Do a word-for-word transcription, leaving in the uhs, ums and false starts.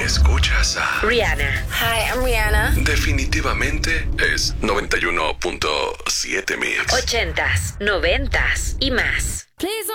Escuchas a Rihanna. Hi, I'm Rihanna. Definitivamente es noventa y uno punto siete Mix. Ochentas, noventas y más. Please